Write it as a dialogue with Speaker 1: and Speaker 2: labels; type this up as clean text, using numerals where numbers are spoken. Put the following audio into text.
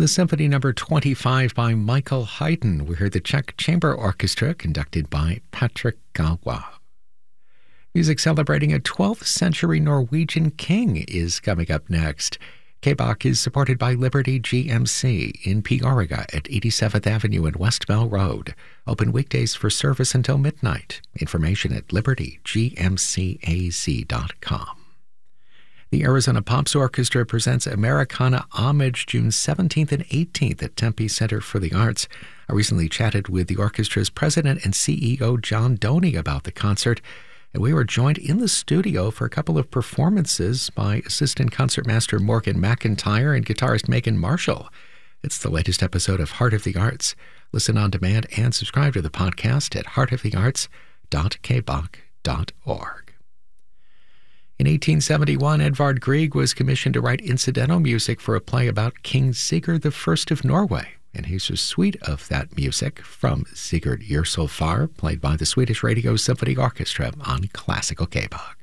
Speaker 1: The Symphony Number 25 by Michael Haydn. We heard the Czech Chamber Orchestra conducted by Patrick Gawa. Music celebrating a 12th century Norwegian king is coming up next. K-Bach is supported by Liberty GMC in Peoria at 87th Avenue and West Bell Road. Open weekdays for service until midnight. Information at libertygmcaz.com. The Arizona Pops Orchestra presents Americana Homage June 17th and 18th at Tempe Center for the Arts. I recently chatted with the orchestra's president and CEO, John Doney, about the concert, and we were joined in the studio for a couple of performances by assistant concertmaster Morgan McIntyre and guitarist Megan Marshall. It's the latest episode of Heart of the Arts. Listen on demand and subscribe to the podcast at heartofthearts.kbach.org. In 1871, Edvard Grieg was commissioned to write incidental music for a play about King Sigurd I of Norway. And here's a suite of that music from Sigurd Yrsolfar, played by the Swedish Radio Symphony Orchestra on Classical K-Bach.